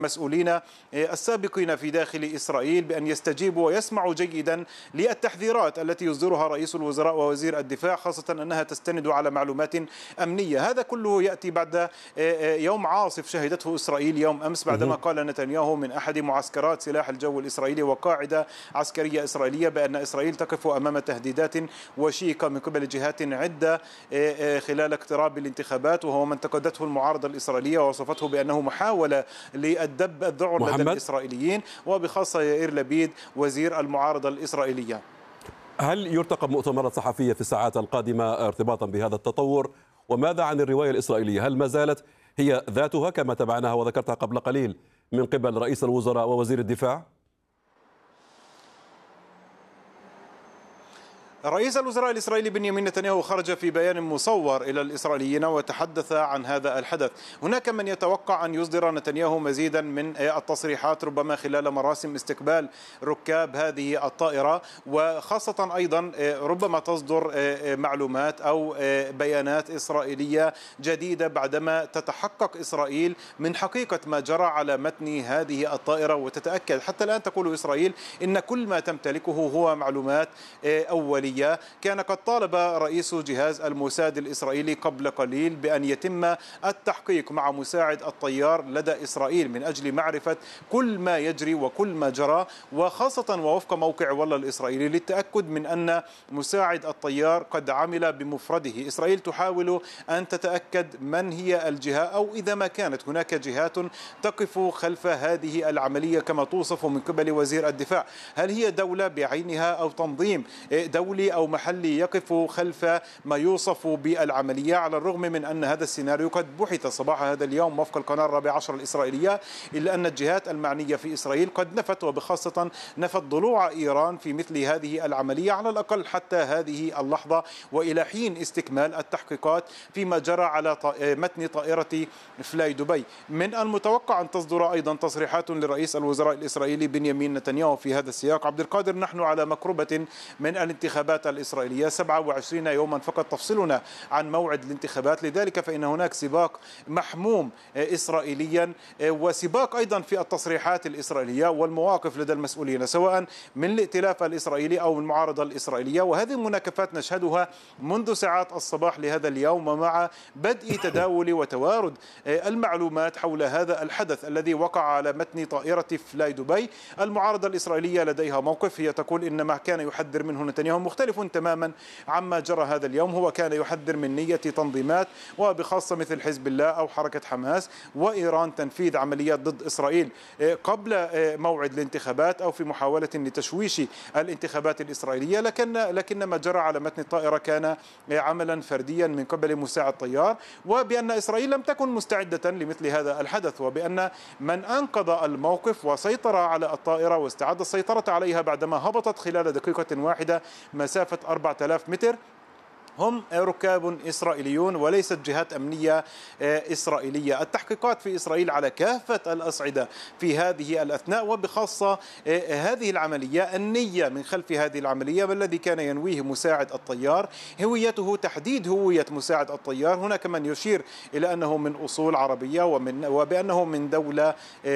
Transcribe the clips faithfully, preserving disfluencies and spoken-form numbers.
المسؤولين السابقين في داخل إسرائيل بأن يستجيبوا ويسمعوا جيدا للتحذيرات التي يصدرها رئيس الوزراء ووزير الدفاع، خاصة أنها تستند على معلومات أمنية. هذا كله يأتي بعد يوم عاصف شهدته إسرائيل يوم أمس، بعدما قال نتنياهو من أحد معسكرات سلاح الجو الإسرائيلي وقاعدة عسكرية إسرائيلية بأن إسرائيل تقف أمام تهديدات وشيكة من قبل جهات عدة خلال اقتراب الانتخابات، وهو ما انتقدته المعارضة الإسرائيلية ووصفته بأنه محاولة للدب الذعر لدى الإسرائيليين، وبخاصة يائير لبيد وزير المعارضة الإسرائيلية. هل يرتقب مؤتمرات صحفية في الساعات القادمة ارتباطا بهذا التطور؟ وماذا عن الرواية الإسرائيلية؟ هل ما زالت هي ذاتها كما تبعناها وذكرتها قبل قليل من قبل رئيس الوزراء ووزير الدفاع؟ رئيس الوزراء الإسرائيلي بنيامين نتنياهو خرج في بيان مصور إلى الإسرائيليين وتحدث عن هذا الحدث. هناك من يتوقع أن يصدر نتنياهو مزيدا من التصريحات ربما خلال مراسم استقبال ركاب هذه الطائرة، وخاصة أيضا ربما تصدر معلومات أو بيانات إسرائيلية جديدة بعدما تتحقق إسرائيل من حقيقة ما جرى على متن هذه الطائرة وتتأكد. حتى الآن تقول إسرائيل إن كل ما تمتلكه هو معلومات أولية. كان قد طالب رئيس جهاز الموساد الإسرائيلي قبل قليل بأن يتم التحقيق مع مساعد الطيار لدى إسرائيل من أجل معرفة كل ما يجري وكل ما جرى، وخاصة ووفق موقع والله الإسرائيلي للتأكد من أن مساعد الطيار قد عمل بمفرده. إسرائيل تحاول أن تتأكد من هي الجهة، أو إذا ما كانت هناك جهات تقف خلف هذه العملية كما توصف من قبل وزير الدفاع. هل هي دولة بعينها أو تنظيم دولي أو محلي يقف خلف ما يوصف بالعملية، على الرغم من أن هذا السيناريو قد بحث صباح هذا اليوم وفق القناة الرابعة عشر الإسرائيلية، إلا أن الجهات المعنية في إسرائيل قد نفت، وبخاصة نفت ضلوع إيران في مثل هذه العملية على الأقل حتى هذه اللحظة وإلى حين استكمال التحقيقات فيما جرى على متن طائرة فلاي دبي. من المتوقع أن تصدر أيضا تصريحات لرئيس الوزراء الإسرائيلي بنيامين نتنياهو في هذا السياق. عبد القادر، نحن على مقربة من الانتخابات الإسرائيلية، سبعة وعشرين يوما فقط تفصلنا عن موعد الانتخابات، لذلك فإن هناك سباق محموم إسرائيليا وسباق أيضا في التصريحات الإسرائيلية والمواقف لدى المسؤولين سواء من الائتلاف الإسرائيلي أو المعارضة الإسرائيلية، وهذه المناكفات نشهدها منذ ساعات الصباح لهذا اليوم، ومع بدء تداول وتوارد المعلومات حول هذا الحدث الذي وقع على متن طائرة فلاي دبي. المعارضة الإسرائيلية لديها موقف، هي تقول إن ما كان يحذر منه نتنياهو مختلف تماما عما جرى هذا اليوم. هو كان يحذر من نية تنظيمات وبخاصة مثل حزب الله أو حركة حماس وإيران تنفيذ عمليات ضد إسرائيل قبل موعد الانتخابات أو في محاولة لتشويش الانتخابات الإسرائيلية، لكن لكن ما جرى على متن الطائرة كان عملا فرديا من قبل مساعد طيار، وبأن إسرائيل لم تكن مستعدة لمثل هذا الحدث، وبأن من أنقذ الموقف وسيطر على الطائرة واستعاد السيطرة عليها بعدما هبطت خلال دقيقة واحدة مسافة أربعة آلاف متر هم ركاب إسرائيليون وليست جهات أمنية إسرائيلية. التحقيقات في إسرائيل على كافة الأصعدة في هذه الأثناء، وبخاصة هذه العملية النية من خلف هذه العملية ما الذي كان ينويه مساعد الطيار، هويته، تحديد هوية مساعد الطيار. هناك من يشير إلى أنه من أصول عربية ومن وبأنه من دولة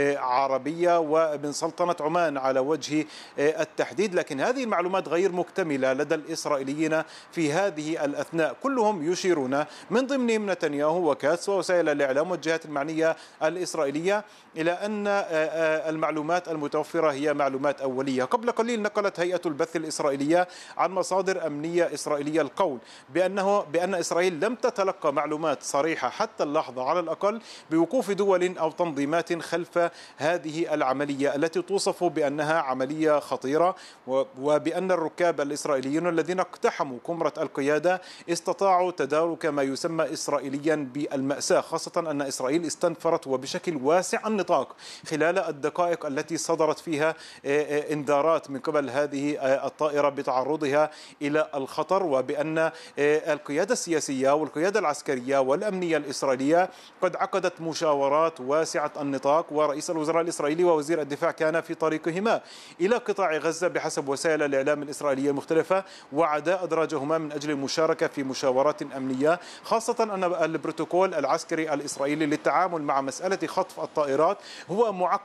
عربية ومن سلطنة عمان على وجه التحديد، لكن هذه المعلومات غير مكتملة لدى الإسرائيليين في هذه الأثناء. كلهم يشيرون من ضمنهم نتنياهو وكاتس ووسائل الإعلام والجهات المعنية الإسرائيلية إلى أن المعلومات المتوفرة هي معلومات أولية. قبل قليل نقلت هيئة البث الإسرائيلية عن مصادر أمنية إسرائيلية القول بأنه بأن إسرائيل لم تتلقى معلومات صريحة حتى اللحظة على الأقل بوقوف دول أو تنظيمات خلف هذه العملية التي توصف بأنها عملية خطيرة، وبأن الركاب الإسرائيليين الذين اقتحموا كمرة القيادة استطاعوا تدارك ما يسمى إسرائيليا بالمأساة، خاصة أن إسرائيل استنفرت وبشكل واسع النطاق خلال الدقائق التي صدرت فيها انذارات من قبل هذه الطائرة بتعرضها إلى الخطر، وبأن القيادة السياسية والقيادة العسكرية والأمنية الإسرائيلية قد عقدت مشاورات واسعة النطاق، ورئيس الوزراء الإسرائيلي ووزير الدفاع كان في طريقهما إلى قطاع غزة بحسب وسائل الإعلام الإسرائيلية المختلفة، وعدا أدراجهما من أجل المشاركة المشاركة في مشاورات أمنية، خاصة أن البروتوكول العسكري الإسرائيلي للتعامل مع مسألة خطف الطائرات هو معقد